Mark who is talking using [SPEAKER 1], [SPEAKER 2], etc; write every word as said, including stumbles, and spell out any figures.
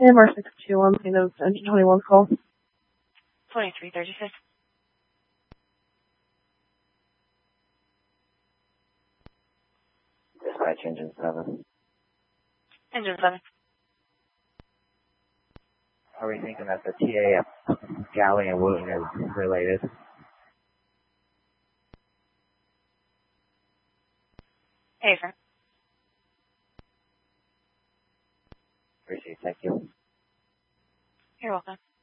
[SPEAKER 1] M R six two one, Saint Louis, engine twenty-one call.
[SPEAKER 2] twenty-three thirty-six.
[SPEAKER 3] Dispatch engine seven.
[SPEAKER 2] Engine seven.
[SPEAKER 3] Are we thinking that the T A F galley and wound is related?
[SPEAKER 2] Hey, sir.
[SPEAKER 3] Appreciate it. Thank you.
[SPEAKER 2] You're welcome.